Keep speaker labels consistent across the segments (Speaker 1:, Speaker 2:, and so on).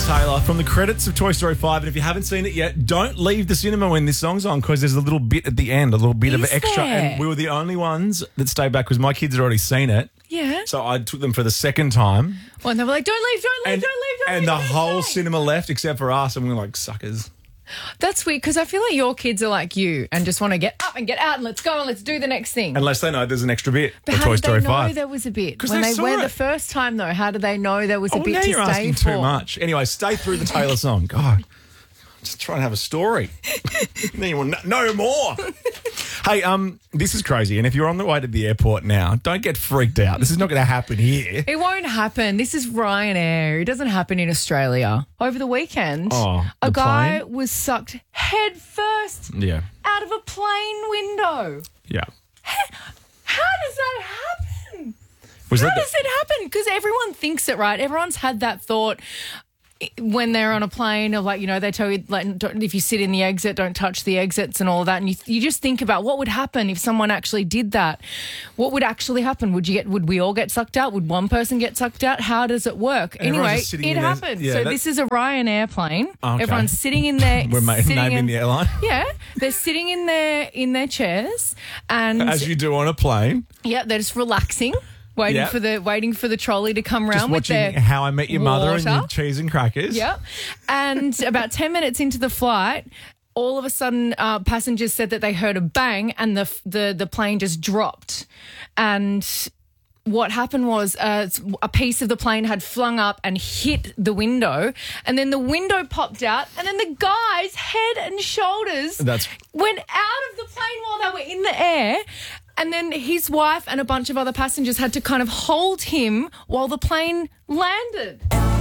Speaker 1: Taylor from the credits of Toy Story 5. And if you haven't seen it yet, don't leave the cinema when this song's on because there's a little bit at the end, a little bit of extra.
Speaker 2: There?
Speaker 1: And we were the only ones that stayed back because my kids had already seen it.
Speaker 2: Yeah.
Speaker 1: So I took them for the second time.
Speaker 2: Well, and they were like, don't leave.
Speaker 1: And the whole cinema left except for us. And we were like, suckers.
Speaker 2: That's weird because I feel like your kids are like you and just want to get up and get out and let's go and let's do the next thing.
Speaker 1: Unless they know there's an extra bit
Speaker 2: But
Speaker 1: for
Speaker 2: how
Speaker 1: Toy
Speaker 2: did
Speaker 1: Story
Speaker 2: they know
Speaker 1: 5.
Speaker 2: there was a bit?
Speaker 1: 'Cause
Speaker 2: When
Speaker 1: they
Speaker 2: they
Speaker 1: saw
Speaker 2: went
Speaker 1: it.
Speaker 2: the first time, though, how did they know there was a bit
Speaker 1: now
Speaker 2: to
Speaker 1: you're
Speaker 2: stay
Speaker 1: asking
Speaker 2: for?
Speaker 1: too much. Anyway, stay through the Taylor song. God, just trying to have a story. Then you want no more. Hey, this is crazy. And if you're on the way to the airport now, don't get freaked out. This is not going to happen here.
Speaker 2: It won't happen. This is Ryanair. It doesn't happen in Australia. Over the weekend,
Speaker 1: Oh,
Speaker 2: a
Speaker 1: the
Speaker 2: guy
Speaker 1: plane?
Speaker 2: was sucked head first
Speaker 1: Yeah,
Speaker 2: out of a plane window.
Speaker 1: yeah.
Speaker 2: How does that happen?
Speaker 1: Was
Speaker 2: How
Speaker 1: that
Speaker 2: does it happen? Because everyone thinks it, right? Everyone's had that thought when they're on a plane of like, you know, they tell you like if you sit in the exit, don't touch the exits and all that. And you just think about what would happen if someone actually did that. What would actually happen? Would we all get sucked out? Would one person get sucked out? How does it work?
Speaker 1: And everyone's
Speaker 2: Anyway,
Speaker 1: just sitting
Speaker 2: it
Speaker 1: in there.
Speaker 2: happened.
Speaker 1: Yeah,
Speaker 2: so
Speaker 1: that-
Speaker 2: this is a Ryanair plane.
Speaker 1: Okay.
Speaker 2: Everyone's sitting in there.
Speaker 1: We're naming the airline?
Speaker 2: Yeah, they're sitting in their chairs and
Speaker 1: As you do on a plane.
Speaker 2: yeah, they're just relaxing. Waiting
Speaker 1: Yeah.
Speaker 2: for the trolley to come
Speaker 1: Just
Speaker 2: round with
Speaker 1: watching
Speaker 2: their
Speaker 1: How I Met Your Mother and
Speaker 2: water.
Speaker 1: your cheese and crackers.
Speaker 2: Yep. And about 10 minutes into the flight, all of a sudden, passengers said that they heard a bang and the plane just dropped. And what happened was a piece of the plane had flung up and hit the window, and then the window popped out, and then the guy's head and shoulders went out of the plane while they were in the air. And then his wife and a bunch of other passengers had to kind of hold him while the plane landed.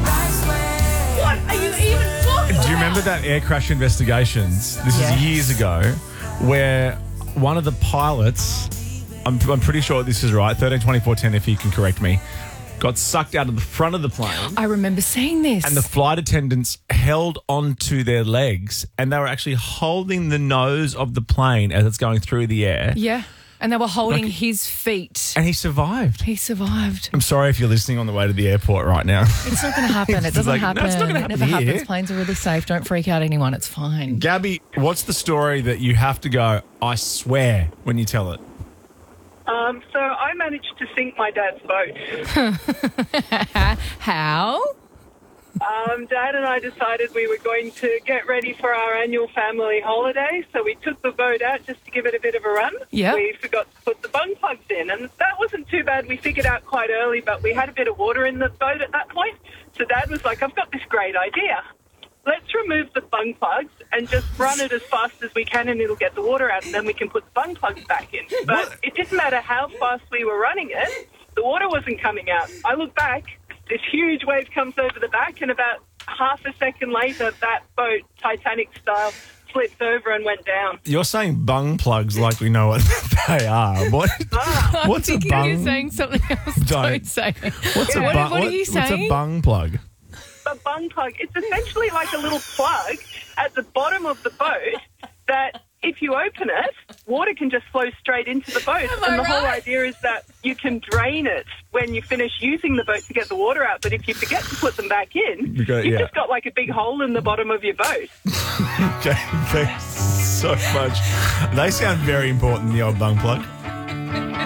Speaker 2: What are you even talking about?
Speaker 1: Do you remember that Air Crash Investigations? This is years ago, where one of the pilots, I'm pretty sure this is right, 13-24-10 if you can correct me, got sucked out of the front of the plane.
Speaker 2: I remember seeing this.
Speaker 1: And the flight attendants held onto their legs and they were actually holding the nose of the plane as it's going through the air.
Speaker 2: Yeah. And they were holding his feet.
Speaker 1: And he survived.
Speaker 2: He survived.
Speaker 1: I'm sorry if you're listening on the way to the airport right now.
Speaker 2: It's not going to happen. It doesn't happen.
Speaker 1: No, it's not going to happen
Speaker 2: It never
Speaker 1: here.
Speaker 2: happens. Planes are really safe. Don't freak out anyone. It's fine.
Speaker 1: Gabby, what's the story that you have to go, I swear, when you tell it?
Speaker 3: So I managed to sink my dad's boat.
Speaker 2: How?
Speaker 3: Dad and I decided we were going to get ready for our annual family holiday, so we took the boat out just to give it a bit of a run.
Speaker 2: Yep.
Speaker 3: We forgot to put the bung plugs in, and that wasn't too bad. We figured out quite early, but we had a bit of water in the boat at that point. So Dad was like, I've got this great idea. Let's remove the bung plugs and just run it as fast as we can, and it'll get the water out, and then we can put the bung plugs back in. But it didn't matter how fast we were running it, the water wasn't coming out. I look back, this huge wave comes over the back, and about half a second later, that boat, Titanic style, flipped over and went down.
Speaker 1: You're saying bung plugs like we know what they are. What's a
Speaker 2: You're
Speaker 1: bung?
Speaker 2: saying something else. Don't say it.
Speaker 1: What's a
Speaker 2: What
Speaker 1: bung?
Speaker 2: are you
Speaker 1: What's a
Speaker 2: saying?
Speaker 1: bung plug?
Speaker 3: A bung plug, it's essentially like a little plug at the bottom of the boat that if you open it, water can just flow straight into the boat. And the whole idea is that you can drain it when you finish using the boat to get the water out. But if you forget to put them back in, you've just got like a big hole in the bottom of your boat.
Speaker 1: Okay, thanks so much. They sound very important, the old bung plug.